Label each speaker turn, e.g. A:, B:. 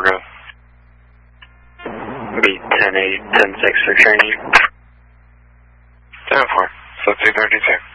A: go. Be 10-8, 10-6 for training.
B: 10-4, so 232.